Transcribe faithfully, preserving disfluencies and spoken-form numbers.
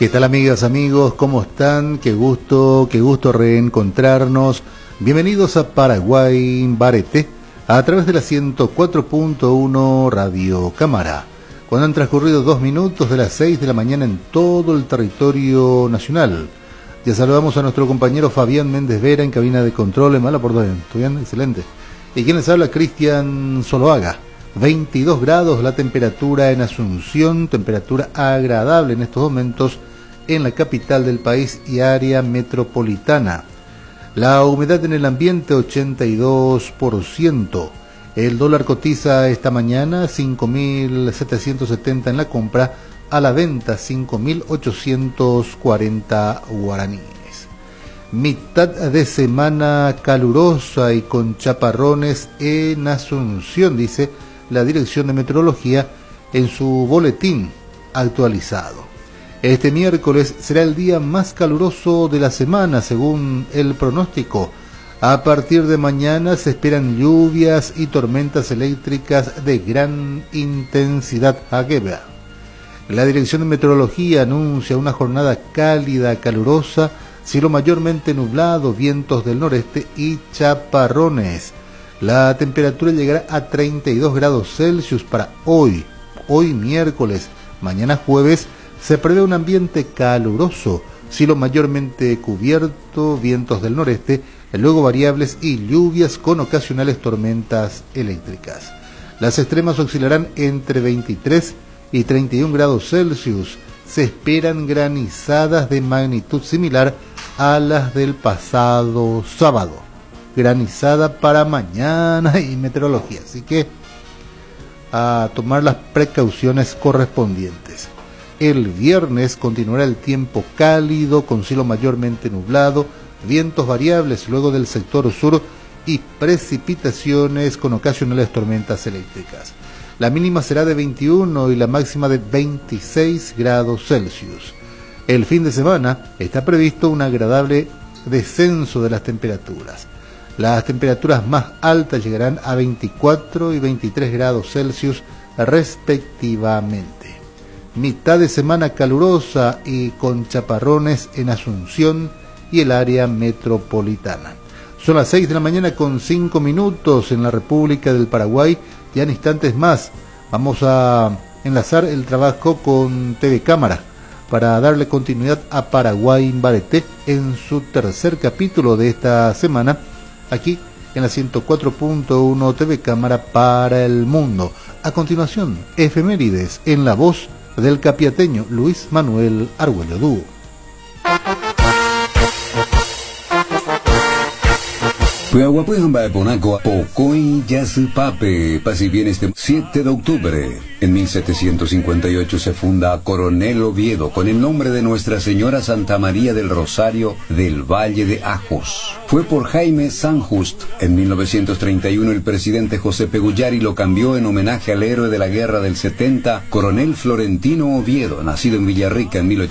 ¿Qué tal, amigas, amigos? ¿Cómo están? Qué gusto, qué gusto reencontrarnos. Bienvenidos a Paraguay Bareté, a través de la ciento cuatro punto uno Radio Cámara. Cuando han transcurrido dos minutos de las seis de la mañana en todo el territorio nacional. Ya saludamos a nuestro compañero Fabián Méndez Vera en cabina de control. ¿En mala por dónde? ¿Estoy bien? Excelente. ¿Y quién les habla? Cristian Zoloaga. veintidós grados la temperatura en Asunción, temperatura agradable en estos momentos en la capital del país y área metropolitana. La humedad en el ambiente ochenta y dos por ciento. El dólar cotiza esta mañana cinco mil setecientos setenta en la compra, a la venta cinco mil ochocientos cuarenta guaraníes. Mitad de semana calurosa y con chaparrones en Asunción, dice la Dirección de Meteorología en su boletín actualizado. Este miércoles será el día más caluroso de la semana, según el pronóstico. A partir de mañana se esperan lluvias y tormentas eléctricas de gran intensidad. La Dirección de Meteorología anuncia una jornada cálida, calurosa, cielo mayormente nublado, vientos del noreste y chaparrones. La temperatura llegará a treinta y dos grados Celsius para hoy, hoy miércoles. Mañana jueves se prevé un ambiente caluroso, cielo mayormente cubierto, vientos del noreste, luego variables y lluvias con ocasionales tormentas eléctricas. Las extremas oscilarán entre veintitrés y treinta y un grados Celsius. Se esperan granizadas de magnitud similar a las del pasado sábado. Granizada para mañana y meteorología, así que a tomar las precauciones correspondientes. El viernes continuará el tiempo cálido con cielo mayormente nublado, vientos variables luego del sector sur y precipitaciones con ocasionales tormentas eléctricas. La mínima será de veintiuno y la máxima de veintiséis grados Celsius. El fin de semana está previsto un agradable descenso de las temperaturas. Las temperaturas más altas llegarán a veinticuatro y veintitrés grados Celsius respectivamente. Mitad de semana calurosa y con chaparrones en Asunción y el área metropolitana. Son las seis de la mañana con cinco minutos en la República del Paraguay. Ya en instantes más vamos a enlazar el trabajo con T V Cámara para darle continuidad a Paraguay Bareté en su tercer capítulo de esta semana, aquí en la ciento cuatro punto uno T V Cámara para el mundo. A continuación, efemérides en la voz del capiateño Luis Manuel Argüello Dúo. Pocoy Yasupape, paz y bien este siete de octubre. En mil setecientos cincuenta y ocho se funda Coronel Oviedo con el nombre de Nuestra Señora Santa María del Rosario del Valle de Ajos. Fue por Jaime Sanjust. En mil novecientos treinta y uno el presidente José Pegullari lo cambió en homenaje al héroe de la guerra del setenta, Coronel Florentino Oviedo, nacido en Villarrica en mil ochocientos